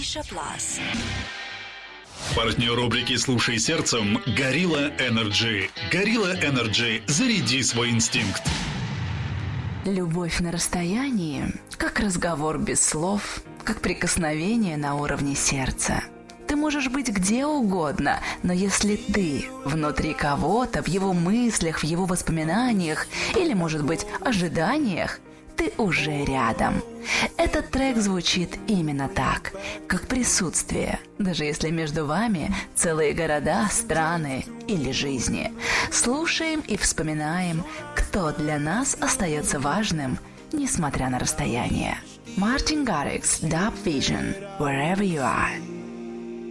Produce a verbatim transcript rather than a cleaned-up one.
Афиша Plus. Партнер рубрики «Слушай сердцем» – Gorilla Energy. Gorilla Energy – заряди свой инстинкт. Любовь на расстоянии, как разговор без слов, как прикосновение на уровне сердца. Ты можешь быть где угодно, но если ты внутри кого-то, в его мыслях, в его воспоминаниях или, может быть, ожиданиях, ты уже рядом. Этот трек звучит именно так, как присутствие, даже если между вами целые города, страны или жизни. Слушаем и вспоминаем, кто для нас остается важным, несмотря на расстояние. Martin Garrix, Dub Vision, Wherever You Are.